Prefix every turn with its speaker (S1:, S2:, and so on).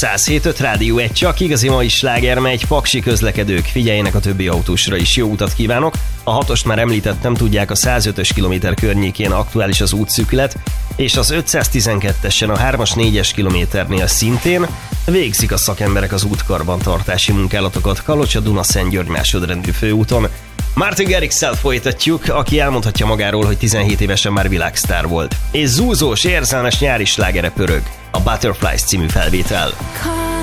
S1: 107.5 Rádió 1, csak igazi mai sláger megy, paksi közlekedők, figyeljenek a többi autósra is, jó utat kívánok! A 6-ost már említettem, tudják, a 105-ös kilométer környékén aktuális az útszűkület, és az 512-esen a 3-as 4-es kilométernél szintén végzik a szakemberek az útkarbantartási munkálatokat Kalocsa-Duna-Szentgyörgy másodrendű főúton. Martin Garrix-szel folytatjuk, aki elmondhatja magáról, hogy 17 évesen már világsztár volt. És zúzós, érzelmes nyári slágere pörög, a Butterflies című felvétel.